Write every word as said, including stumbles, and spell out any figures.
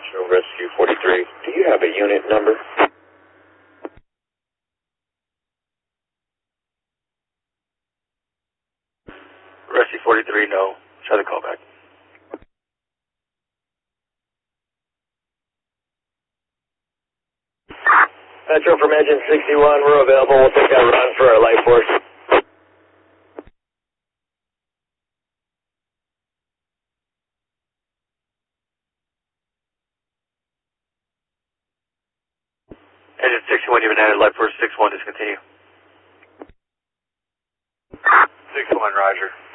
National Rescue forty-three. Do you have a unit number? Rescue forty-three, no. Try the call back. Metro from Engine sixty-one, we're available. We'll take that run for our life force. Engine sixty-one, you've been added. Life Force six one, discontinue. six one, roger.